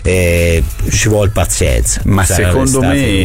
ci vuole pazienza. Ma secondo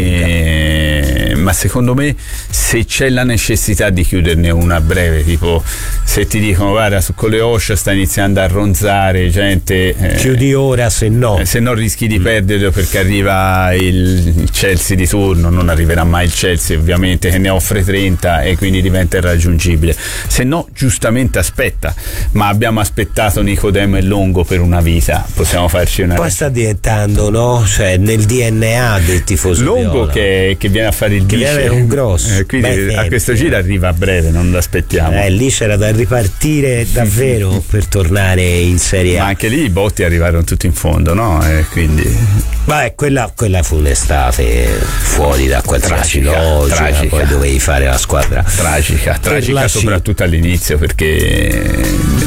me se c'è la necessità di chiuderne una breve, tipo se ti dicono guarda con le OSH sta iniziando a ronzare gente, chiudi ora, se no rischi di perderlo, perché arriva il Chelsea di turno. Non arriverà mai il Chelsea ovviamente, che ne offre 30 e quindi diventa irraggiungibile. Se no giustamente aspetta, ma abbiamo aspettato Nicodemo e Longo per una vita, possiamo farci una poi sta diventando, no? Cioè nel DNA del tifoso Longo che viene a fare il vice, è un grosso, quindi a questo giro arriva a breve, non lo aspettiamo. Lì c'era da ripartire davvero per tornare in Serie A. Ma anche lì i botti arrivarono tutti in fondo, no? Quindi quella fu un'estate fuori da qualsiasi logica, poi dovevi fare la squadra tragica soprattutto all'inizio, perché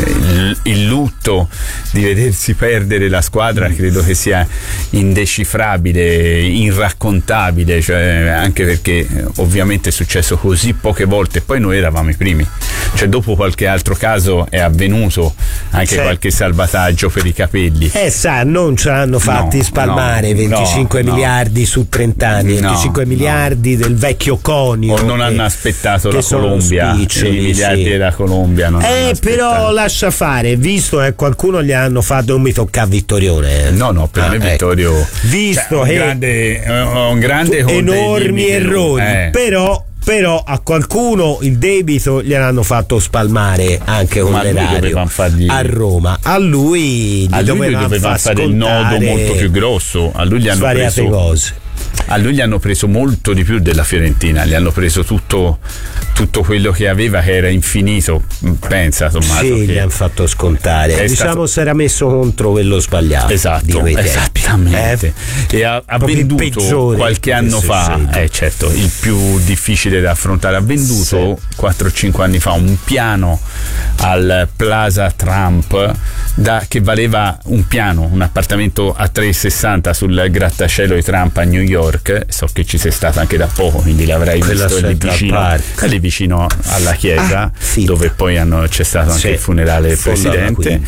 il lutto di vedersi perdere la squadra credo che sia indecifrabile, irraccontabile, cioè, anche perché ovviamente è successo così poche volte, poi noi eravamo i primi, cioè dopo qualche altro caso è avvenuto anche qualche salvataggio per i capelli, non ce l'hanno fatti spalmare 25 miliardi su 30 anni, 25 miliardi del vecchio conio, o non hanno aspettato la Colombia, i miliardi della Colombia non però lascia fare, visto che qualcuno gli hanno fatto, non mi tocca a Vittorione, no, per me Vittorio visto un grande con enormi errori, però a qualcuno il debito gliel'hanno fatto spalmare anche con l'erario a Roma, a lui dovevano fare il nodo molto più grosso, a lui gli hanno preso cose. A lui gli hanno preso molto di più della Fiorentina, gli hanno preso tutto quello che aveva, che era infinito. Pensa Tommaso, gli hanno fatto scontare, si era messo contro quello sbagliato, esattamente, e ha venduto qualche anno fa, certo, il più difficile da affrontare, ha venduto 4-5 anni fa un piano al Plaza Trump che valeva un appartamento a 360 sul grattacielo di Trump a New York. So che ci sei stato anche da poco, quindi l'avrai visto lì vicino alla chiesa, dove poi c'è stato anche il funerale del presidente.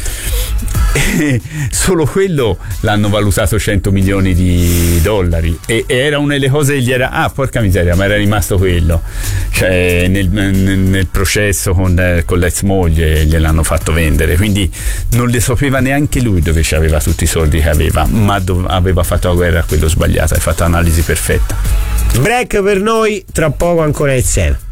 E solo quello l'hanno valutato 100 milioni di dollari e era una delle cose che gli era porca miseria, ma era rimasto quello, cioè nel processo con l'ex moglie gliel'hanno fatto vendere, quindi non le sapeva neanche lui dove aveva tutti i soldi che aveva, ma aveva fatto la guerra a quello sbagliato, hai fatto l'analisi perfetta. Break per noi, tra poco ancora insieme.